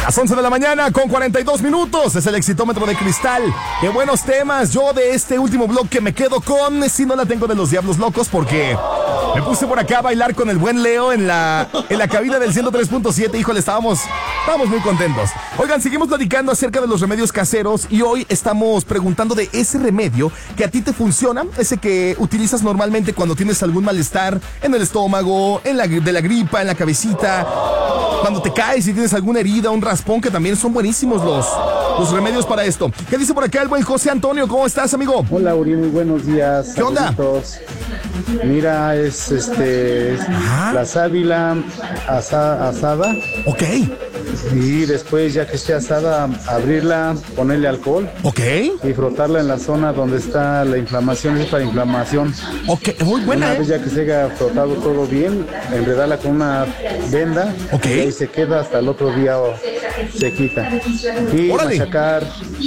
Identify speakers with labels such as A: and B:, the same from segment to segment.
A: Las 11 de la mañana con 42 minutos. Es el Exitómetro de Cristal. Qué buenos temas. Yo de este último bloque me quedo con Si no la tengo de los Diablos Locos, porque me puse por acá a bailar con el buen Leo en la cabina del 103.7. Híjole, estábamos muy contentos. Oigan, seguimos platicando acerca de los remedios caseros y hoy estamos preguntando de ese remedio que a ti te funciona, ese que utilizas normalmente cuando tienes algún malestar en el estómago, de la gripa, en la cabecita, cuando te caes y tienes alguna herida, un raspón, que también son buenísimos los remedios para esto. ¿Qué dice por acá el buen José Antonio? ¿Cómo estás, amigo?
B: Hola, Uri, muy buenos días.
A: ¿Qué onda?
B: Mira, es la sábila asada.
A: Ok.
B: Y después, ya que esté asada, abrirla, ponerle alcohol.
A: Ok.
B: Y frotarla en la zona donde está la inflamación, es para inflamación.
A: Ok, muy buena.
B: Una vez ya que se haya frotado todo bien, enredarla con una venda.
A: Ok.
B: Y ahí se queda hasta el otro día o se quita. Y
A: ¡Órale!
B: machacar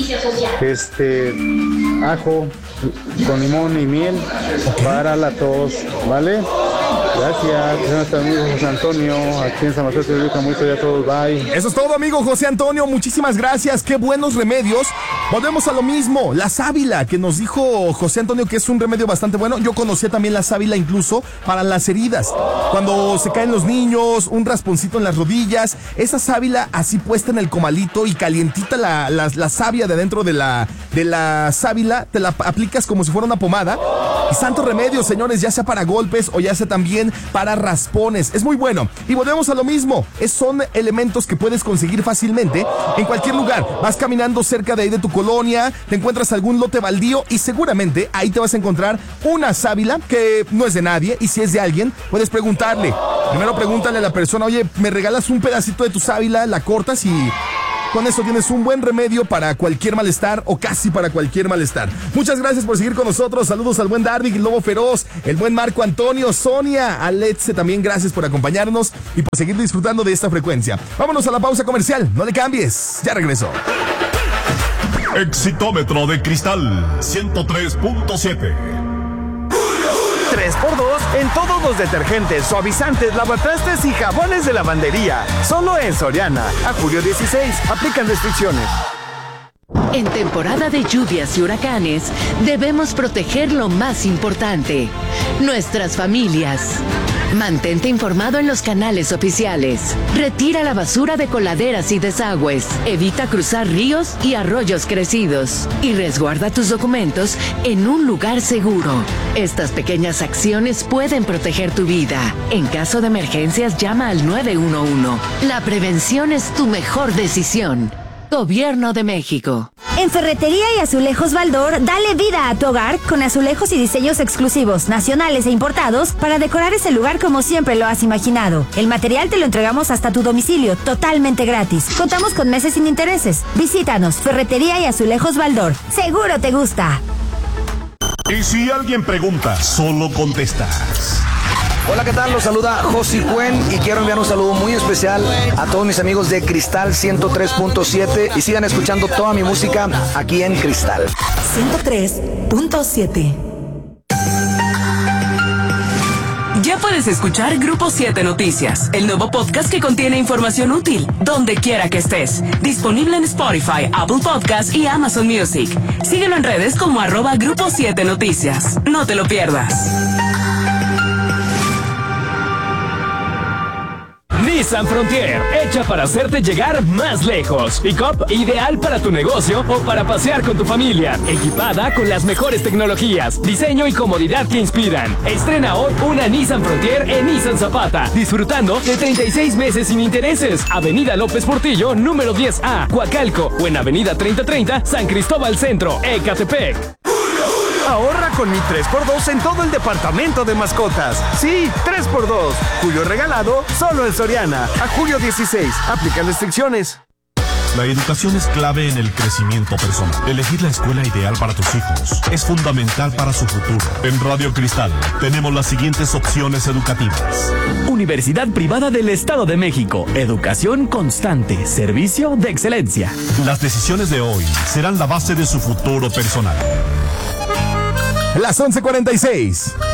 B: ajo con limón y miel para la tos, ¿vale? Gracias, nuestro amigo José Antonio, aquí en San Mateo de Luca, muy a todos, bye.
A: Eso es todo, amigo José Antonio, muchísimas gracias, qué buenos remedios. Volvemos a lo mismo, la sábila, que nos dijo José Antonio que es un remedio bastante bueno. Yo conocía también la sábila incluso para las heridas, cuando se caen los niños, un rasponcito en las rodillas, esa sábila así puesta en el comalito y calientita la savia de dentro de la sábila, te la aplicas como si fuera una pomada. Y santo remedio, señores, ya sea para golpes o ya sea también para raspones. Es muy bueno. Y volvemos a lo mismo. Son elementos que puedes conseguir fácilmente en cualquier lugar. Vas caminando cerca de ahí de tu colonia, te encuentras algún lote baldío y seguramente ahí te vas a encontrar una sábila que no es de nadie, y si es de alguien, puedes preguntarle. Primero pregúntale a la persona, oye, ¿me regalas un pedacito de tu sábila? La cortas y con eso tienes un buen remedio para cualquier malestar o casi para cualquier malestar. Muchas gracias por seguir con nosotros. Saludos al buen Darby, el Lobo Feroz, el buen Marco Antonio, Sonia, Aletze, también gracias por acompañarnos y por seguir disfrutando de esta frecuencia. Vámonos a la pausa comercial. No le cambies. Ya regreso.
C: Exitómetro de Cristal 103.7.
D: 3x2 en todos los detergentes, suavizantes, lavatrastes y jabones de lavandería. Solo en Soriana. A julio 16. Aplican restricciones.
E: En temporada de lluvias y huracanes, debemos proteger lo más importante: nuestras familias. Mantente informado en los canales oficiales. Retira la basura de coladeras y desagües. Evita cruzar ríos y arroyos crecidos. Y resguarda tus documentos en un lugar seguro. Estas pequeñas acciones pueden proteger tu vida. En caso de emergencias, llama al 911. La prevención es tu mejor decisión. Gobierno de México.
F: En Ferretería y Azulejos Baldor, dale vida a tu hogar con azulejos y diseños exclusivos, nacionales e importados, para decorar ese lugar como siempre lo has imaginado. El material te lo entregamos hasta tu domicilio, totalmente gratis. Contamos con meses sin intereses. Visítanos, Ferretería y Azulejos Baldor. Seguro te gusta.
C: Y si alguien pregunta, solo contestas.
G: Hola, ¿qué tal? Los saluda Josi Cuen y quiero enviar un saludo muy especial a todos mis amigos de Cristal 103.7 y sigan escuchando toda mi música aquí en Cristal
F: 103.7.
H: Ya puedes escuchar Grupo 7 Noticias, el nuevo podcast que contiene información útil, donde quiera que estés. Disponible en Spotify, Apple Podcasts y Amazon Music. Síguelo en redes como @Grupo 7 Noticias. No te lo pierdas.
I: Nissan Frontier, hecha para hacerte llegar más lejos. Pick-up ideal para tu negocio o para pasear con tu familia. Equipada con las mejores tecnologías, diseño y comodidad que inspiran. Estrena hoy una Nissan Frontier en Nissan Zapata, disfrutando de 36 meses sin intereses. Avenida López Portillo, número 10A, Coacalco, o en Avenida 3030, San Cristóbal Centro, Ecatepec.
D: Ahorra con mi 3x2 en todo el departamento de mascotas. Sí, 3x2. Julio regalado, solo en Soriana. A julio 16. Aplican restricciones.
C: La educación es clave en el crecimiento personal. Elegir la escuela ideal para tus hijos es fundamental para su futuro. En Radio Cristal tenemos las siguientes opciones educativas.
I: Universidad Privada del Estado de México. Educación constante. Servicio de excelencia.
C: Las decisiones de hoy serán la base de su futuro personal.
A: Las 11:46.